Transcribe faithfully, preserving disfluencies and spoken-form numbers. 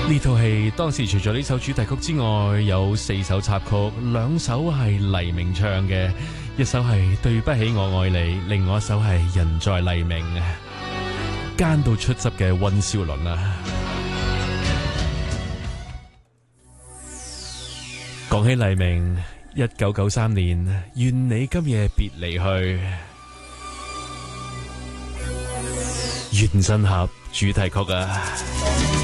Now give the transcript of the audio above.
呢套戲當時除咗呢首主題曲之外，有四首插曲，兩首係黎明唱嘅，一首係對不起我愛你，另外一首係人在黎明，奸到出汁嘅溫兆倫啊！講起黎明，一九九三年，願你今夜別離去，原振俠主題曲啊！